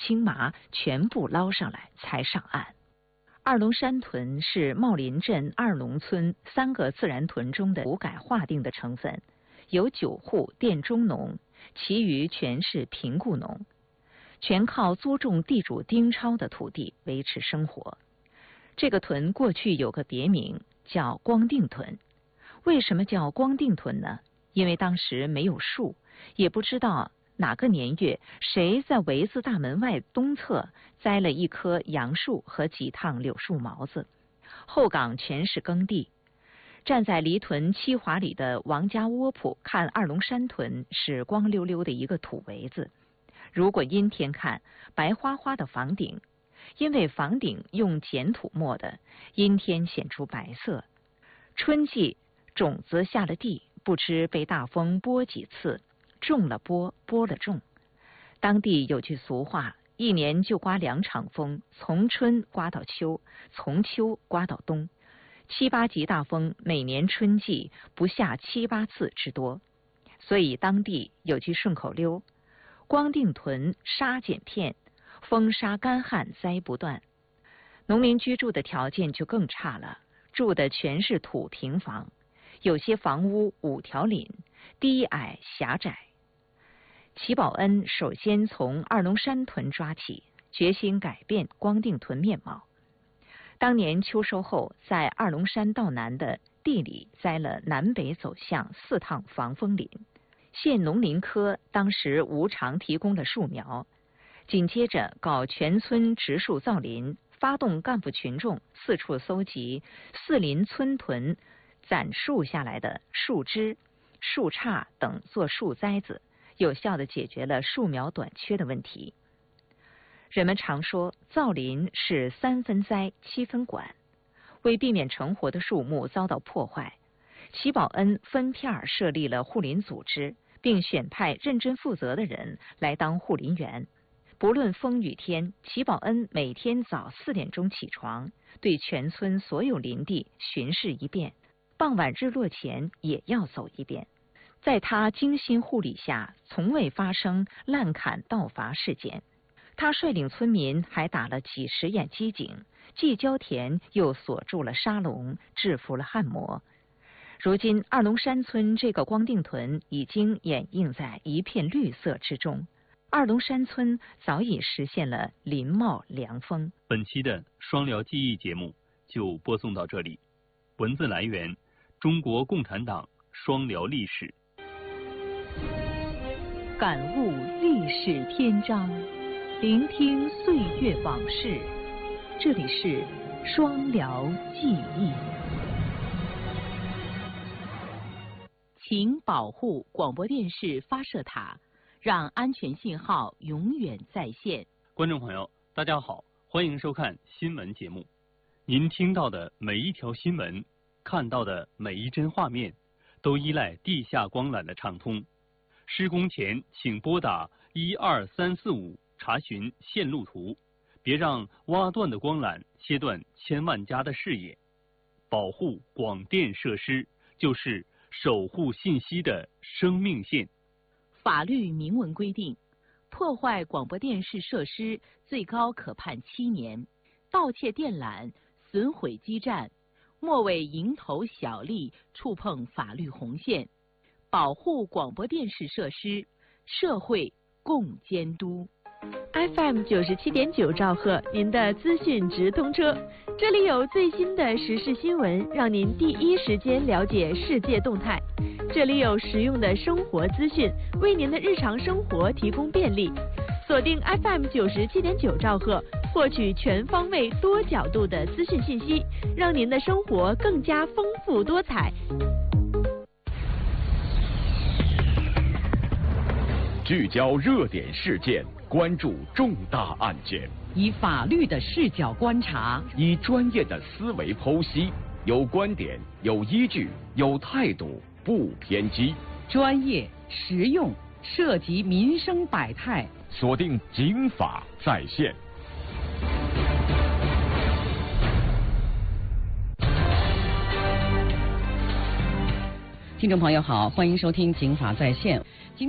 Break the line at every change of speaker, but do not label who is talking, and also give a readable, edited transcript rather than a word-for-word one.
青麻全部捞上来才上岸。二龙山豚是茂林镇二龙村3个自然豚中的土改划定的成分，有9户佃中农，其余全是贫雇农，全靠租种地主丁超的土地维持生活。这个豚过去有个别名叫光腚豚。为什么叫光腚豚呢？因为当时没有树，也不知道哪个年月谁在围子大门外东侧栽了一棵杨树和几趟柳树毛子，后岗全是耕地。站在离屯7华里的王家窝铺看二龙山豚是光溜溜的一个土围子，如果阴天看白花花的房顶，因为房顶用碱土磨的，阴天显出白色。春季种子下了地，不知被大风拨几次，种了播，播了种。当地有句俗话，一年就刮2场风，从春刮到秋，从秋刮到冬。7、8级大风每年春季不下7、8次之多，所以当地有句顺口溜：光腚豚沙碱片，风沙干旱灾不断。农民居住的条件就更差了，住的全是土平房，有些房屋5条檩，低矮狭窄。齐宝恩首先从二龙山豚抓起，决心改变光腚豚面貌。当年秋收后，在二龙山道南的地里栽了南北走向4趟防风林，县农林科当时无偿提供了树苗，紧接着搞全村植树造林，发动干部群众四处搜集4邻村屯攒树下来的树枝、树杈等做树栽子，有效地解决了树苗短缺的问题。人们常说造林是3分栽7分管，为避免成活的树木遭到破坏，齐宝恩分片设立了护林组织，并选派认真负责的人来当护林员。不论风雨天，齐宝恩每天早4点钟起床，对全村所有林地巡视一遍，傍晚日落前也要走一遍。在他精心护理下，从未发生滥砍盗伐事件。他率领村民还打了几10眼机警，既浇田又锁住了沙龙，制服了旱魔。如今二龙山村这个光腚豚已经掩映在一片绿色之中，二龙山村早已实现了林茂凉风。
本期的双辽记忆节目就播送到这里，文字来源中国共产党双辽历史。
感悟历史篇章，聆听岁月往事，这里是双辽记忆。请保护广播电视发射塔，让安全信号永远在线。
观众朋友，大家好，欢迎收看新闻节目。您听到的每一条新闻，看到的每一帧画面，都依赖地下光缆的畅通。施工前请拨打12345查询线路图，别让挖断的光缆切断千万家的视野。保护广电设施就是守护信息的生命线。
法律明文规定，破坏广播电视设施最高可判7年，盗窃电缆、损毁基站，莫为蝇头小利触碰法律红线。保护广播电视设施，社会共监督。FM 97.9兆赫，您的资讯直通车，这里有最新的时事新闻，让您第一时间了解世界动态。这里有实用的生活资讯，为您的日常生活提供便利。锁定 FM 97.9兆赫，获取全方位、多角度的资讯信息，让您的生活更加丰富多彩。
聚焦热点事件，关注重大案件，
以法律的视角观察，
以专业的思维剖析，有观点，有依据，有态度，不偏激，
专业实用，涉及民生百态。
锁定警法在线。
听众朋友好，欢迎收听警法在线。